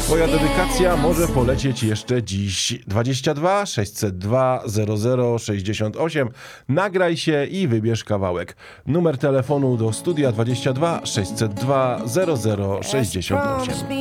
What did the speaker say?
Twoja dedykacja może polecieć jeszcze dziś. 22 602 0068. Nagraj się i wybierz kawałek. Numer telefonu do studia 22 602 0068.